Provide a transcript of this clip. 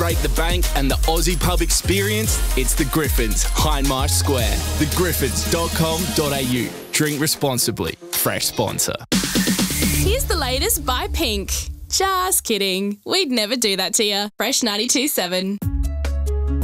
break the bank and the Aussie pub experience? It's the Griffins, Hindmarsh Square. thegriffins.com.au. Drink responsibly. Fresh sponsor. Here's the latest by Pink. Just kidding. We'd never do that to you. Fresh 92.7.